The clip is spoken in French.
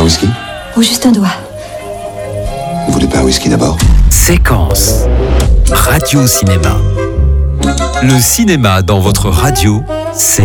whisky? Ou juste un doigt. Vous voulez pas un whisky d'abord? Séquence. Radio Cinéma. Le cinéma dans votre radio, c'est